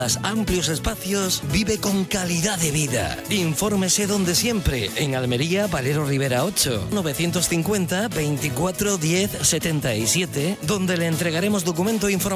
amplios espacios, vive con calidad de vida. Infórmese donde siempre, en Almería, Valero Rivera 8, 950 24 10 77, donde le entregaremos documento informativo